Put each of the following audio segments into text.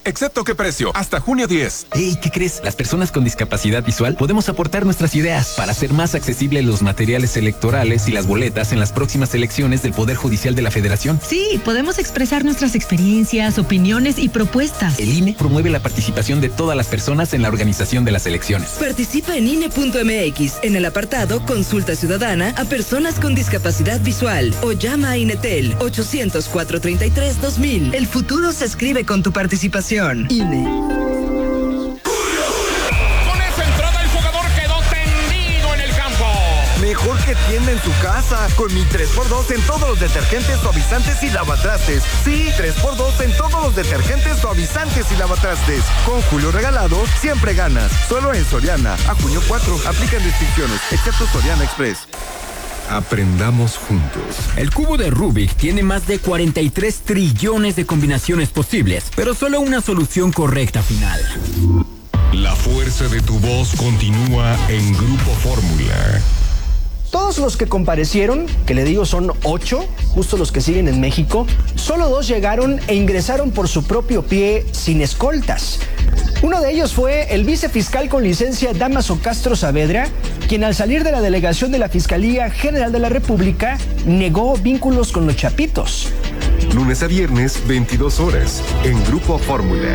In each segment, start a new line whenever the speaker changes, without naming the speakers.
excepto qué precio, hasta junio 10.
Hey, ¿qué crees? Las personas con discapacidad visual podemos aportar nuestras ideas para hacer más accesibles los materiales electorales y las boletas en las próximas elecciones del Poder Judicial de la Federación.
Sí, podemos expresar nuestras experiencias, opiniones y propuestas.
El INE promueve la participación de todas las personas en la organización de las elecciones.
Participa en INE.mx en el apartado Consulta Ciudadana a personas con discapacidad visual o llama a INETEL 800-433-2000. El futuro se escribe con tu participación. INE.
Con esa entrada el jugador quedó tendido en el campo.
Mejor que tienda en su casa. Con mi 3x2 en todos los detergentes, suavizantes y lavatrastes. Sí, 3x2 en todos los detergentes, suavizantes y lavatrastes. Con Julio Regalado, siempre ganas. Solo en Soriana. A junio 4. Aplican restricciones, excepto Soriana Express.
Aprendamos juntos.
El cubo de Rubik tiene más de 43 trillones de combinaciones posibles, pero solo una solución correcta final.
La fuerza de tu voz continúa en Grupo Fórmula.
Todos los que comparecieron, que le digo son 8, justo los que siguen en México, solo 2 llegaron e ingresaron por su propio pie sin escoltas. Uno de ellos fue el vicefiscal con licencia Dámaso Castro Saavedra, quien al salir de la delegación de la Fiscalía General de la República negó vínculos con los Chapitos.
Lunes a viernes, 22 horas, en Grupo Fórmula.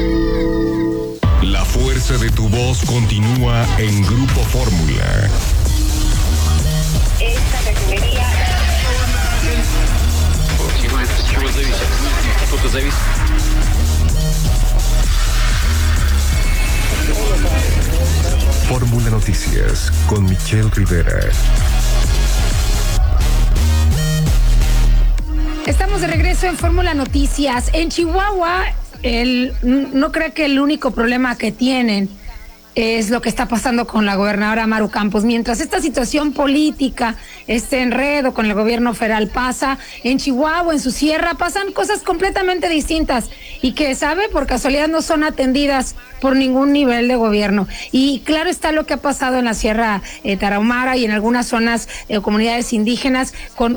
La fuerza de tu voz continúa en Grupo Fórmula.
Esta refinería.
Fórmula Noticias con Michelle Rivera.
Estamos de regreso en Fórmula Noticias. En Chihuahua, no creo que el único problema que tienen es lo que está pasando con la gobernadora Maru Campos. Mientras esta situación política, este enredo con el gobierno federal pasa, en Chihuahua, en su sierra, pasan cosas completamente distintas y que, sabe, por casualidad no son atendidas por ningún nivel de gobierno. Y claro está lo que ha pasado en la Sierra Tarahumara y en algunas zonas comunidades indígenas con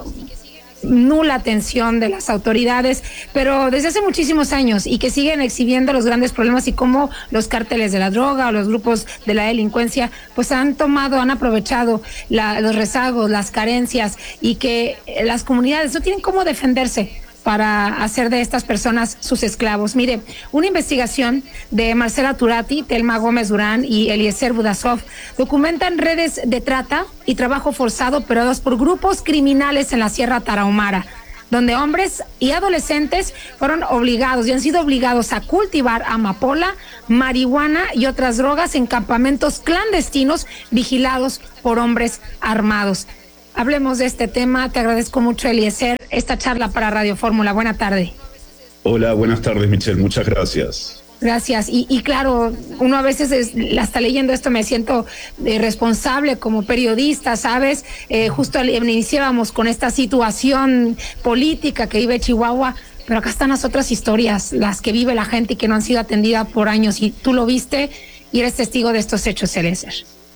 nula atención de las autoridades, pero desde hace muchísimos años, y que siguen exhibiendo los grandes problemas y cómo los cárteles de la droga o los grupos de la delincuencia pues han aprovechado los rezagos, las carencias, y que las comunidades no tienen cómo defenderse para hacer de estas personas sus esclavos. Mire, una investigación de Marcela Turati, Telma Gómez Durán y Eliezer Budasov documentan redes de trata y trabajo forzado operados por grupos criminales en la Sierra Tarahumara, donde hombres y adolescentes fueron obligados y han sido obligados a cultivar amapola, marihuana y otras drogas en campamentos clandestinos vigilados por hombres armados. Hablemos de este tema. Te agradezco mucho, Eliezer, esta charla para Radio Fórmula. Buena tarde.
Hola, buenas tardes, Michelle. Muchas gracias.
Gracias. Y claro, uno a veces, hasta leyendo esto, me siento responsable como periodista, ¿sabes? Justo iniciábamos con esta situación política que vive Chihuahua, pero acá están las otras historias, las que vive la gente y que no han sido atendidas por años. Y tú lo viste y eres testigo de estos hechos, Eliezer.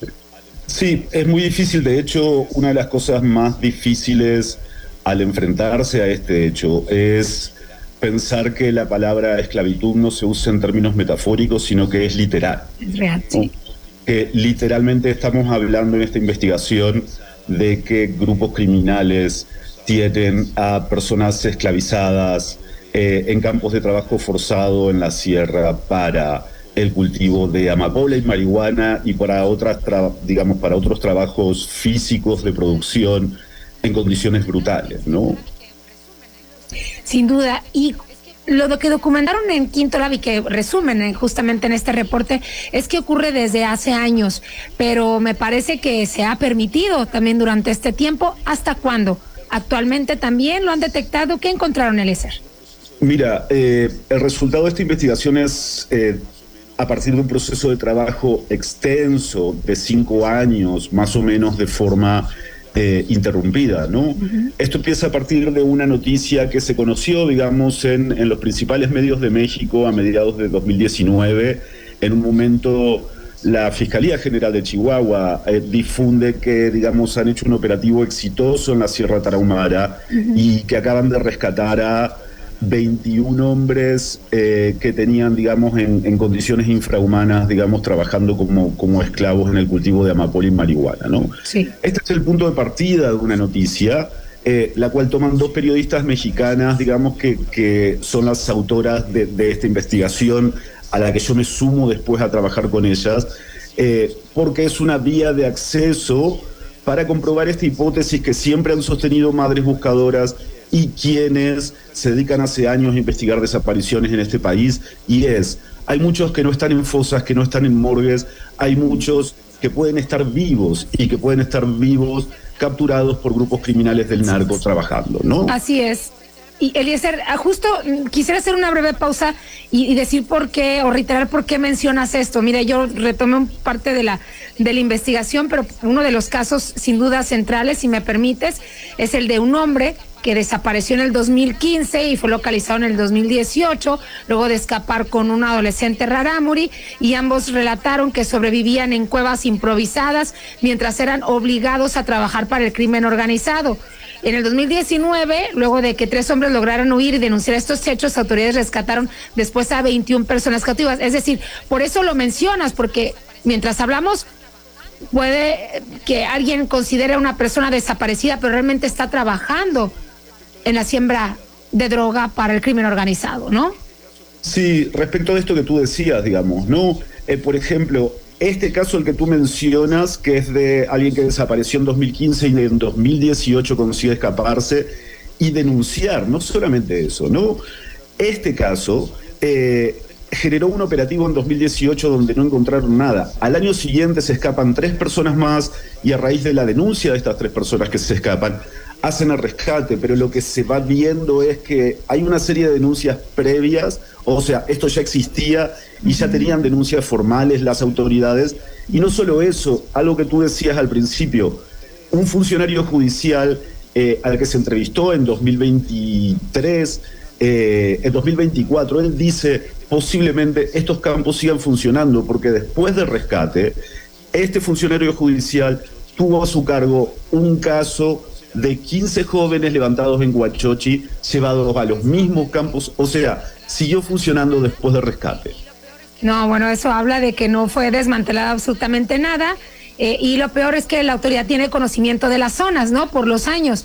Sí, es muy difícil. De hecho, una de las cosas más difíciles al enfrentarse a este hecho es pensar que la palabra esclavitud no se usa en términos metafóricos, sino que es literal.
Es real, sí.
Que literalmente estamos hablando en esta investigación de que grupos criminales tienen a personas esclavizadas en campos de trabajo forzado en la sierra para el cultivo de amapola y marihuana y para para otros trabajos físicos de producción en condiciones brutales, ¿no?
Sin duda. Y lo que documentaron en Quinto Lab y que resumen justamente en este reporte es que ocurre desde hace años, pero me parece que se ha permitido también durante este tiempo. ¿Hasta cuándo? Actualmente también lo han detectado. ¿Qué encontraron, Eliezer?
Mira, el resultado de esta investigación es a partir de un proceso de trabajo extenso de 5 años, más o menos de forma interrumpida, ¿no? Uh-huh. Esto empieza a partir de una noticia que se conoció, digamos, en los principales medios de México a mediados de 2019. En un momento, la Fiscalía General de Chihuahua difunde que, digamos, han hecho un operativo exitoso en la Sierra Tarahumara, uh-huh, y que acaban de rescatar a 21 hombres que tenían, digamos, en condiciones infrahumanas, digamos, trabajando como esclavos en el cultivo de amapola y marihuana, ¿no?
Sí.
Este es el punto de partida de una noticia, la cual toman dos periodistas mexicanas, digamos, que son las autoras de esta investigación, a la que yo me sumo después a trabajar con ellas, porque es una vía de acceso para comprobar esta hipótesis que siempre han sostenido madres buscadoras y quienes se dedican hace años a investigar desapariciones en este país, y hay muchos que no están en fosas, que no están en morgues, hay muchos que pueden estar vivos y que pueden estar vivos capturados por grupos criminales del narco trabajando, ¿no?
Así es. Y Eliezer, justo quisiera hacer una breve pausa y decir por qué, o reiterar por qué mencionas esto. Mire, yo retomé parte de la investigación, pero uno de los casos sin duda centrales, si me permites, es el de un hombre que desapareció en el 2015 y fue localizado en el 2018, luego de escapar con un adolescente rarámuri, y ambos relataron que sobrevivían en cuevas improvisadas mientras eran obligados a trabajar para el crimen organizado. En el 2019, luego de que 3 hombres lograron huir y denunciar estos hechos, autoridades rescataron después a 21 personas cautivas. Es decir, por eso lo mencionas, porque mientras hablamos, puede que alguien considere a una persona desaparecida, pero realmente está trabajando en la siembra de droga para el crimen organizado, ¿no?
Sí, respecto de esto que tú decías, digamos, ¿no? Por ejemplo, este caso, el que tú mencionas, que es de alguien que desapareció en 2015 y en 2018 consigue escaparse y denunciar, no solamente eso, ¿no? Este caso generó un operativo en 2018 donde no encontraron nada. Al año siguiente se escapan 3 personas más y a raíz de la denuncia de estas 3 personas que se escapan, hacen el rescate, pero lo que se va viendo es que hay una serie de denuncias previas, o sea, esto ya existía y ya tenían denuncias formales las autoridades, y no solo eso, algo que tú decías al principio, un funcionario judicial al que se entrevistó en 2023, en 2024, él dice, posiblemente estos campos sigan funcionando, porque después del rescate, este funcionario judicial tuvo a su cargo un caso de 15 jóvenes levantados en Huachochi, llevados a los mismos campos, o sea, siguió funcionando después del rescate.
No, bueno, eso habla de que no fue desmantelado absolutamente nada, y lo peor es que la autoridad tiene conocimiento de las zonas, ¿no? Por los años,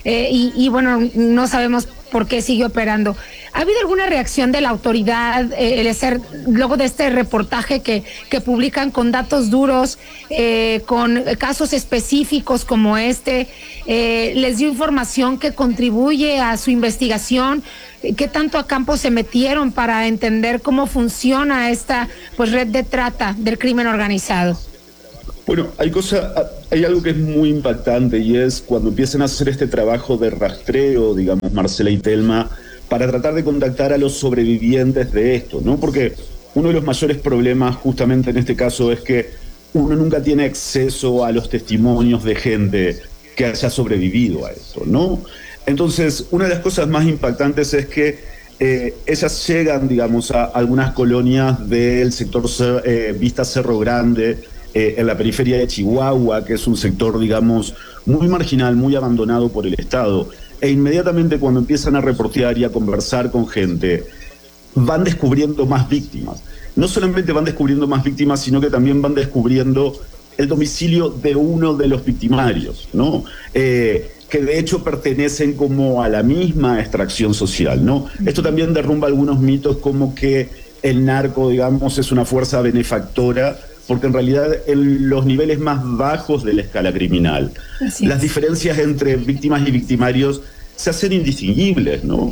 y bueno, no sabemos por qué sigue operando. ¿Ha habido alguna reacción de la autoridad, luego de este reportaje que publican con datos duros, con casos específicos como este? ¿Les dio información que contribuye a su investigación? ¿Qué tanto a campo se metieron para entender cómo funciona esta red de trata del crimen organizado?
Bueno, hay algo que es muy impactante, y es cuando empiezan a hacer este trabajo de rastreo, digamos, Marcela y Telma, para tratar de contactar a los sobrevivientes de esto, ¿no? Porque uno de los mayores problemas justamente en este caso es que uno nunca tiene acceso a los testimonios de gente que haya sobrevivido a esto, ¿no? Entonces, una de las cosas más impactantes es que ellas llegan, digamos, a algunas colonias del sector Vista Cerro Grande, en la periferia de Chihuahua, que es un sector, digamos, muy marginal, muy abandonado por el Estado. E inmediatamente cuando empiezan a reportear y a conversar con gente, van descubriendo más víctimas. No solamente van descubriendo más víctimas, sino que también van descubriendo el domicilio de uno de los victimarios, ¿no? Que de hecho pertenecen como a la misma extracción social, ¿no? Esto también derrumba algunos mitos como que el narco, digamos, es una fuerza benefactora, porque en realidad en los niveles más bajos de la escala criminal, las diferencias entre víctimas y victimarios se hacen indistinguibles, ¿no?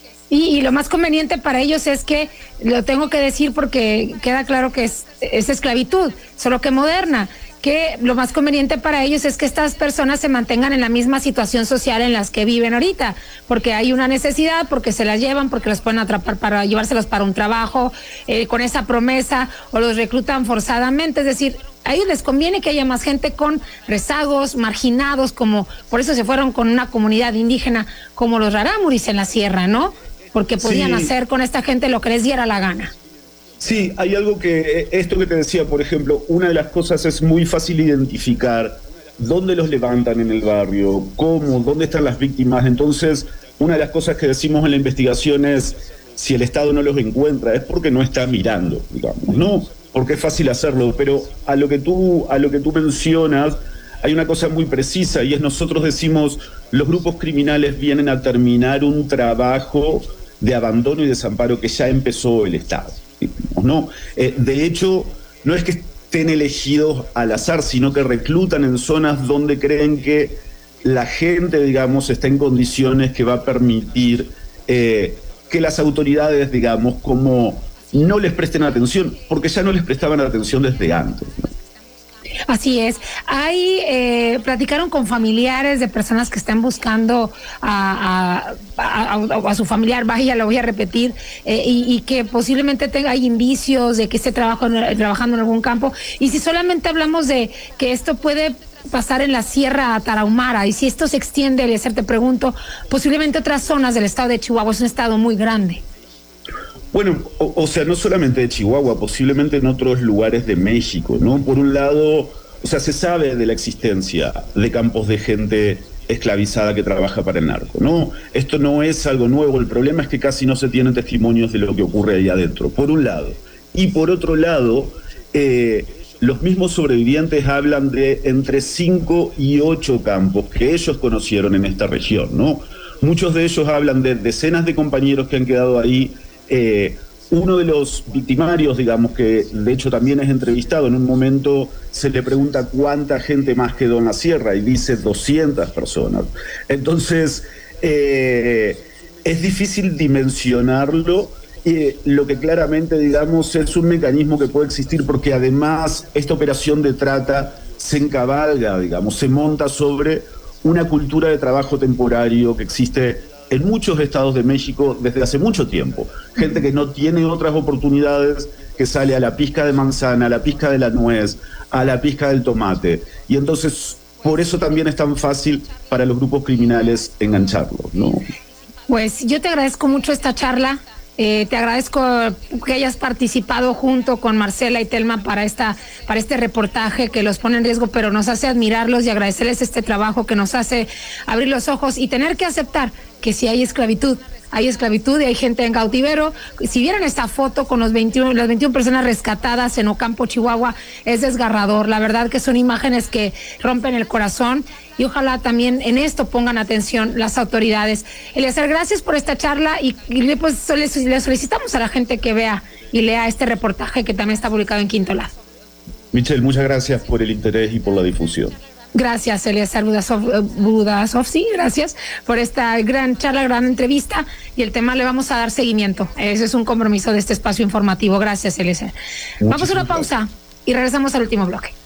Y lo más conveniente para ellos es que, lo tengo que decir porque queda claro que es esclavitud, solo que moderna, que lo más conveniente para ellos es que estas personas se mantengan en la misma situación social en las que viven ahorita, porque hay una necesidad, porque se las llevan, porque los pueden atrapar para llevárselos para un trabajo, con esa promesa, o los reclutan forzadamente. Es decir, a ellos les conviene que haya más gente con rezagos, marginados, como por eso se fueron con una comunidad indígena como los rarámuris en la sierra, ¿no? Porque podían hacer con esta gente lo que les diera la gana.
Sí, hay algo que, esto que te decía, por ejemplo, una de las cosas es muy fácil identificar dónde los levantan en el barrio, cómo, dónde están las víctimas. Entonces, una de las cosas que decimos en la investigación es, si el Estado no los encuentra, es porque no está mirando, digamos, ¿no? Porque es fácil hacerlo, pero a lo que tú mencionas, hay una cosa muy precisa, y es, nosotros decimos, los grupos criminales vienen a terminar un trabajo de abandono y desamparo que ya empezó el Estado, digamos, ¿no? De hecho, no es que estén elegidos al azar, sino que reclutan en zonas donde creen que la gente, digamos, está en condiciones que va a permitir que las autoridades, digamos, como no les presten atención, porque ya no les prestaban atención desde antes, ¿no?
Así es. Platicaron con familiares de personas que están buscando a su familiar, vaya, lo voy a repetir, y que posiblemente hay indicios de que esté trabajando en algún campo. Y si solamente hablamos de que esto puede pasar en la Sierra Tarahumara, y si esto se extiende, Eliezer, te pregunto, posiblemente otras zonas del estado de Chihuahua, es un estado muy grande.
Bueno, o sea, no solamente de Chihuahua, posiblemente en otros lugares de México, ¿no? Por un lado, o sea, se sabe de la existencia de campos de gente esclavizada que trabaja para el narco, ¿no? Esto no es algo nuevo, el problema es que casi no se tienen testimonios de lo que ocurre ahí adentro, por un lado. Y por otro lado, los mismos sobrevivientes hablan de entre 5 y 8 campos que ellos conocieron en esta región, ¿no? Muchos de ellos hablan de decenas de compañeros que han quedado ahí. Uno de los victimarios, digamos, que de hecho también es entrevistado, en un momento se le pregunta cuánta gente más quedó en la sierra y dice 200 personas. Entonces, es difícil dimensionarlo. Lo que claramente, digamos, es un mecanismo que puede existir porque además esta operación de trata se encabalga, digamos, se monta sobre una cultura de trabajo temporario que existe en muchos estados de México desde hace mucho tiempo. Gente que no tiene otras oportunidades, que sale a la pizca de manzana, a la pizca de la nuez, a la pizca del tomate. Y entonces, por eso también es tan fácil para los grupos criminales engancharlos, ¿no?
Pues yo te agradezco mucho esta charla. Te agradezco que hayas participado junto con Marcela y Telma para este reportaje que los pone en riesgo, pero nos hace admirarlos y agradecerles este trabajo que nos hace abrir los ojos y tener que aceptar que si hay esclavitud y hay gente en cautiverio. Si vieran esta foto con las 21 personas rescatadas en Ocampo, Chihuahua, es desgarrador. La verdad que son imágenes que rompen el corazón y ojalá también en esto pongan atención las autoridades. Eliezer, gracias por esta charla y pues le solicitamos a la gente que vea y lea este reportaje que también está publicado en Quinto Lado.
Michelle, muchas gracias por el interés y por la difusión.
Gracias, Eliezer Budasov, sí, gracias por esta gran charla, gran entrevista, y el tema le vamos a dar seguimiento. Ese es un compromiso de este espacio informativo. Gracias, Eliezer. Vamos a una pausa y regresamos al último bloque.